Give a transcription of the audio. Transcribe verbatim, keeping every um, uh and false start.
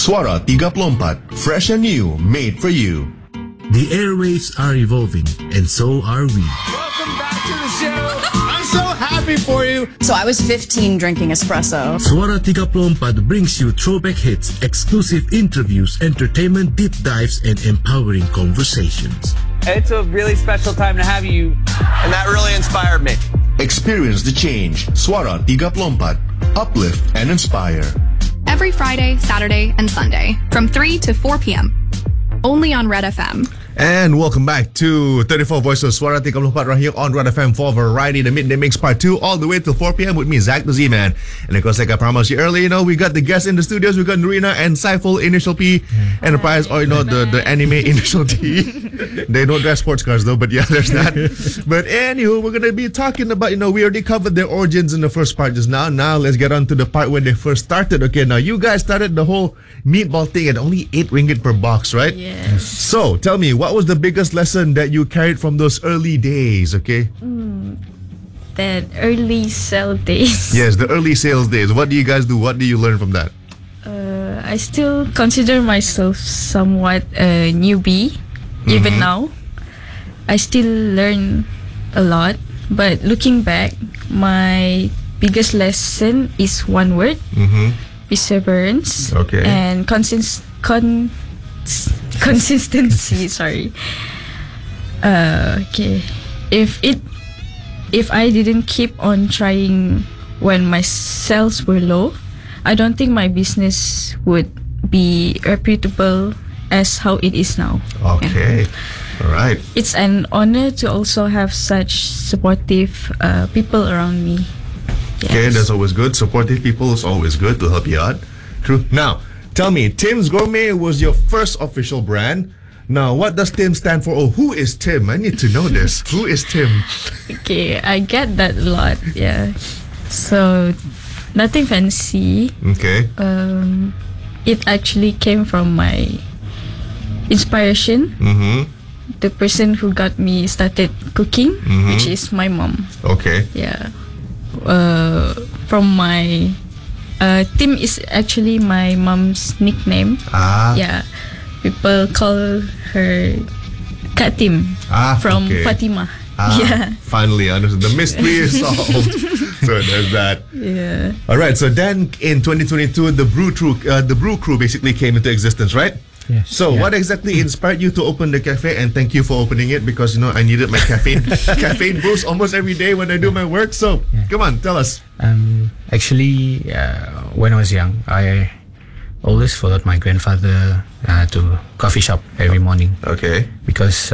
Suara tiga puluh empat, fresh and new, made for you. The airwaves are evolving, and so are we. Welcome back to the show. I'm so happy for you. So I was fifteen drinking espresso. Suara tiga puluh empat brings you throwback hits, exclusive interviews, entertainment deep dives, and empowering conversations. It's a really special time to have you, and that really inspired me. Experience the change. Suara tiga puluh empat, uplift and inspire. Every Friday, Saturday, and Sunday from three to four p.m. Only on Red F M. And welcome back to thirty-four Voices Suara tiga puluh empat right here on Red F M for Variety, the Midday Mix Part two, all the way till four p.m. with me, Zach the Z-Man. And of course, like I promised you earlier, you know, we got the guests in the studios. We got Norina and Saiful, Initial P, Enterprise, or you know, the, the anime Initial T. They don't drive sports cars though, but yeah, there's that. But anywho, we're going to be talking about, you know, we already covered their origins in the first part just now. Now let's get on to the part when they first started. Okay, now you guys started the whole meatball thing at only eight ringgit per box, right? Yes. So tell me, what was the biggest lesson that you carried from those early days, okay? Mm, that early sale days. Yes, the early sales days. What do you guys do? What do you learn from that? Uh, I still consider myself somewhat a newbie, even Mhm. now. I still learn a lot, but looking back, my biggest lesson is one word: Mm-hmm. perseverance. Okay. And consist con consistency. Sorry. Uh, okay. If it, if I didn't keep on trying when my sales were low, I don't think my business would be reputable as how it is now. Okay. Yeah. All right. It's an honor to also have such supportive uh, people around me. Okay, Yes. that's always good. Supportive people is always good to help you out. True. Now, tell me, Tim's Gourmet was your first official brand. Now, what does Tim stand for? Oh, who is Tim? I need to know this. Who is Tim? Okay, I get that a lot. Yeah. So, nothing fancy. Okay. Um, it actually came from my inspiration. Mm-hmm. The person who got me started cooking, Mhm. which is my mom. Okay. Yeah. Uh, from my uh, Tim is actually my mom's nickname. Ah. Yeah. People call her Kak Tim Ah, from okay. Fatima. Ah, Yeah. finally, understood. The mystery is solved. So there's that. Yeah. All right. So then, in twenty twenty-two, the Brew Crew, uh, the Brew Crew basically came into existence, right? Yes. So, what exactly inspired you to open the cafe? And thank you for opening it because you know I needed my caffeine caffeine boost almost every day when I do my work. So, Yeah. come on, tell us. Um, actually, uh, when I was young, I always followed my grandfather uh, to coffee shop every morning Okay. because